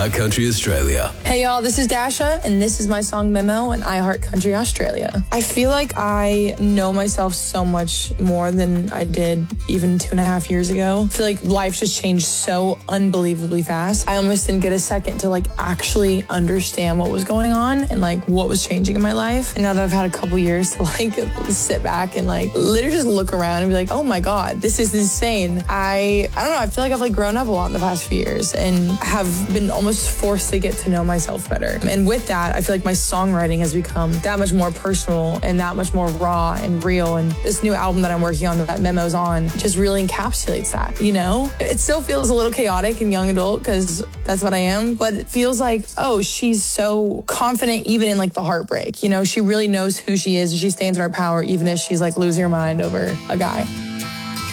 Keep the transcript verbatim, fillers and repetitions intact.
iHeart Country Australia. Hey y'all, this is Dasha, and this is my song Memo on iHeart Country Australia. I feel like I know myself so much more than I did even two and a half years ago. I feel like life just changed so unbelievably fast. I almost didn't get a second to like actually understand what was going on and like what was changing in my life. And now that I've had a couple years to like sit back and like literally just look around and be like, oh my God, this is insane. I, I don't know, I feel like I've like grown up a lot in the past few years and have been almost forced to get to know myself better. And with that, I feel like my songwriting has become that much more personal and that much more raw and real. And this new album that I'm working on, that Memo's on, just really encapsulates that, you know? It still feels a little chaotic and young adult because that's what I am, but it feels like, oh, she's so confident even in like the heartbreak. You know, she really knows who she is and she stands in her power even if she's like losing her mind over a guy.